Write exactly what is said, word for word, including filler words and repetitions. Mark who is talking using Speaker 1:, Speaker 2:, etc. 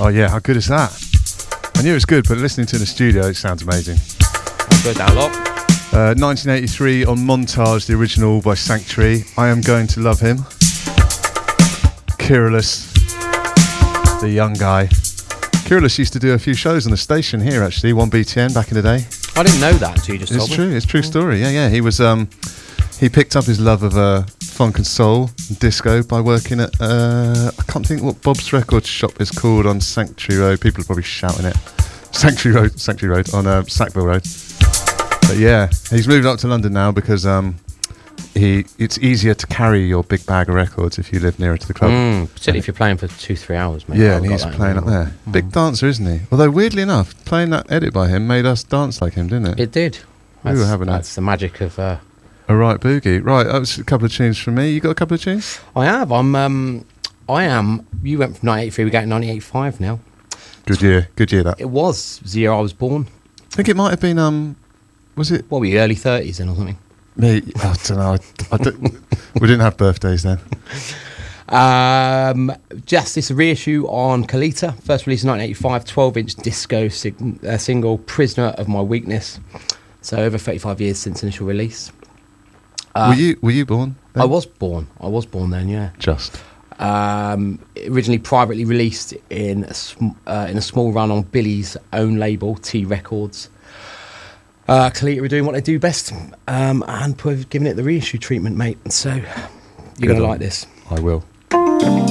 Speaker 1: Oh yeah, how good is that? I knew it was good, but listening to it in the studio, it sounds amazing.
Speaker 2: I've heard that a lot.
Speaker 1: Uh, nineteen eighty-three on Montage, the original by Sanctuary. I Am Going to Love Him. Kirillus, the young guy. Kirillus used to do a few shows on the station here, actually, one B T N back in the day.
Speaker 2: I didn't know that until you just
Speaker 1: It's
Speaker 2: told me.
Speaker 1: true, it's a true story. Yeah, yeah. He was um, he picked up his love of uh, funk and soul and disco by working at uh, I can't think what Bob's record shop is called on Sanctuary Road. People are probably shouting it. Sanctuary Road, Sanctuary Road on uh, Sackville Road. But yeah, he's moved up to London now because um, he it's easier to carry your big bag of records if you live nearer to the club.
Speaker 2: Mm, particularly if you're playing for two, three hours, mate.
Speaker 1: Yeah,
Speaker 2: I've
Speaker 1: and
Speaker 2: got
Speaker 1: he's
Speaker 2: that
Speaker 1: playing up
Speaker 2: anymore.
Speaker 1: there. Big dancer, isn't he? Although weirdly enough, playing that edit by him made us dance like him, didn't it?
Speaker 2: It did.
Speaker 1: We
Speaker 2: That's,
Speaker 1: were having a-
Speaker 2: that's the magic of. Uh,
Speaker 1: A right boogie. Right, that was a couple of tunes from me. You got a couple of tunes?
Speaker 2: I have. I'm. Um, I am. You went from nineteen eighty-three. We're getting nineteen eighty-five now.
Speaker 1: Good year, good year that.
Speaker 2: It was the year I was born.
Speaker 1: I think it might have been, um, was it
Speaker 2: What were you, early thirties then or something?
Speaker 1: me? I don't know. I, I don't, we didn't have birthdays then.
Speaker 2: Um, Justice, a reissue on Kalita, first released in nineteen eighty-five, twelve inch disco sig- uh, single, Prisoner of My Weakness. So over thirty-five years since initial release. Uh,
Speaker 1: were you Were you born then?
Speaker 2: I was born. I was born then, yeah.
Speaker 1: Just.
Speaker 2: Um, originally privately released in a, sm- uh, in a small run on Billy's own label, T Records. Uh, Kalita were doing what they do best, um, and put, giving it the reissue treatment, mate. So you're going to
Speaker 1: on.
Speaker 2: like this.
Speaker 1: I will.